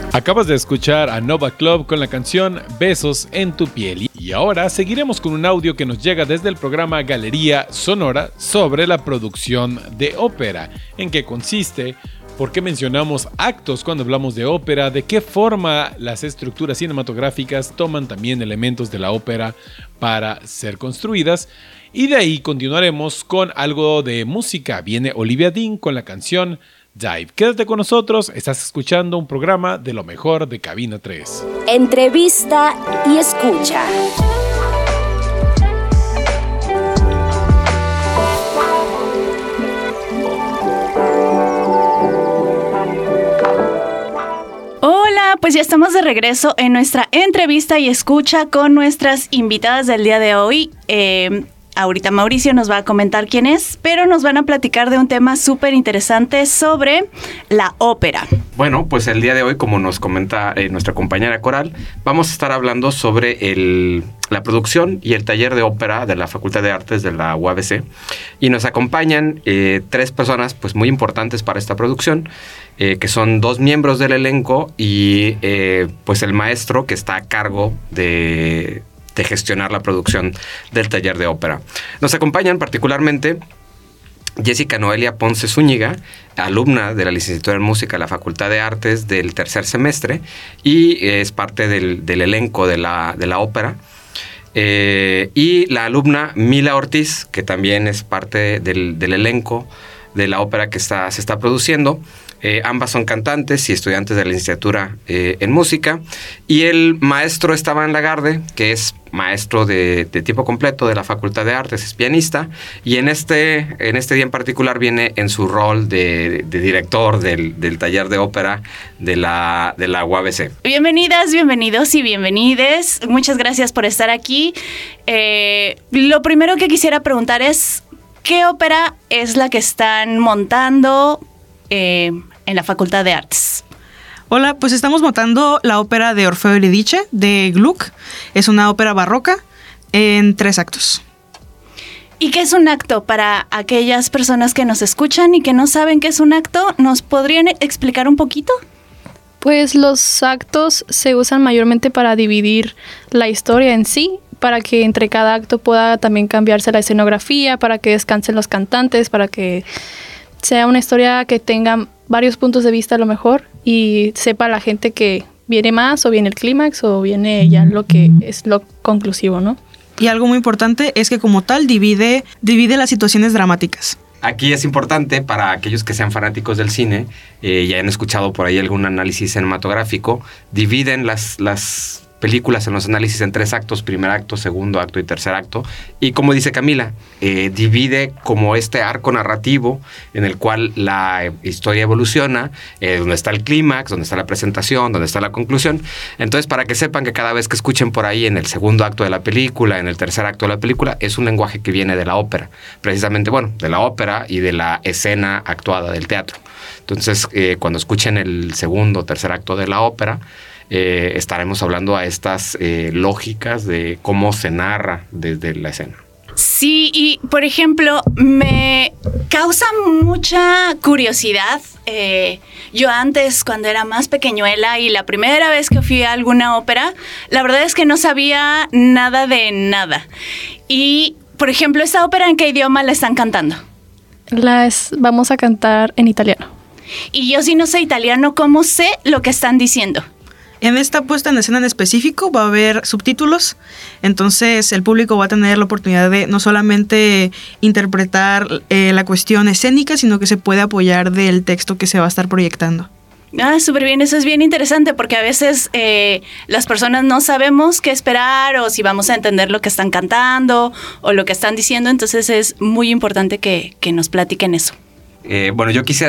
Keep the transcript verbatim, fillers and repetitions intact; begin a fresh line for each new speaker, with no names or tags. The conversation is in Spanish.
Acabas de escuchar a Nova Club con la canción Besos en tu piel. Y ahora seguiremos con un audio que nos llega desde el programa Galería Sonora sobre la producción de ópera. ¿En qué consiste? ¿Por qué mencionamos actos cuando hablamos de ópera? ¿De qué forma las estructuras cinematográficas toman también elementos de la ópera para ser construidas? Y de ahí continuaremos con algo de música. Viene Olivia Dean con la canción Dive. Quédate con nosotros, estás escuchando un programa de lo mejor de Cabina tres.
Entrevista y escucha.
Hola, pues ya estamos de regreso en nuestra entrevista y escucha con nuestras invitadas del día de hoy. Eh, Ahorita Mauricio nos va a comentar quién es, pero nos van a platicar de un tema súper interesante sobre la ópera.
Bueno, pues el día de hoy, como nos comenta eh, nuestra compañera Coral, vamos a estar hablando sobre el, la producción y el taller de ópera de la Facultad de Artes de la U A B C. Y nos acompañan eh, tres personas pues, muy importantes para esta producción, eh, que son dos miembros del elenco y eh, pues el maestro que está a cargo de... de gestionar la producción del taller de ópera. Nos acompañan particularmente Jessica Noelia Ponce Zúñiga, alumna de la licenciatura en música de la Facultad de Artes del tercer semestre y es parte del, del elenco de la, de la ópera. Eh, y la alumna Mila Ortiz, que también es parte del, del elenco de la ópera que está, se está produciendo. Eh, ambas son cantantes y estudiantes de la licenciatura eh, en música. Y el maestro Esteban Lagarde, que es maestro de, de tiempo completo de la Facultad de Artes, es pianista. Y en este, en este día en particular viene en su rol de, de director del, del taller de ópera de la, de la U A B C.
Bienvenidas, bienvenidos y bienvenides. Muchas gracias por estar aquí. Eh, lo primero que quisiera preguntar es, ¿qué ópera es la que están montando Eh, en la Facultad de Artes?
Hola, pues estamos montando la ópera de Orfeo y Eurídice de Gluck. Es una ópera barroca en tres actos.
¿Y qué es un acto? Para aquellas personas que nos escuchan y que no saben qué es un acto, ¿nos podrían explicar un poquito?
Pues los actos se usan mayormente para dividir la historia en sí, para que entre cada acto pueda también cambiarse la escenografía, para que descansen los cantantes, para que sea una historia que tenga varios puntos de vista a lo mejor y sepa la gente que viene más o viene el clímax o viene ya lo que es lo conclusivo, ¿no?
Y algo muy importante es que como tal divide, divide las situaciones dramáticas.
Aquí es importante para aquellos que sean fanáticos del cine eh, y hayan escuchado por ahí algún análisis cinematográfico, dividen las... las películas en los análisis en tres actos, primer acto, segundo acto y tercer acto. Y como dice Camila, eh, divide como este arco narrativo en el cual la historia evoluciona, eh, donde está el clímax, donde está la presentación, donde está la conclusión. Entonces, para que sepan que cada vez que escuchen por ahí en el segundo acto de la película, en el tercer acto de la película, es un lenguaje que viene de la ópera. Precisamente, bueno, de la ópera y de la escena actuada del teatro. Entonces, eh, cuando escuchen el segundo o tercer acto de la ópera, Eh, estaremos hablando a estas eh, lógicas de cómo se narra desde la escena.
Sí, y por ejemplo, me causa mucha curiosidad. Eh, yo antes, cuando era más pequeñuela y la primera vez que fui a alguna ópera, la verdad es que no sabía nada de nada. Y, por ejemplo, ¿esta ópera en qué idioma la están cantando?
Las vamos a cantar en italiano.
Y yo, si no sé italiano, ¿cómo sé lo que están diciendo?
En esta puesta en escena en específico va a haber subtítulos, entonces el público va a tener la oportunidad de no solamente interpretar eh, la cuestión escénica, sino que se puede apoyar del texto que se va a estar proyectando.
Ah, súper bien, eso es bien interesante porque a veces eh, las personas no sabemos qué esperar o si vamos a entender lo que están cantando o lo que están diciendo, entonces es muy importante que, que nos platiquen eso.
Eh, bueno, yo quisiera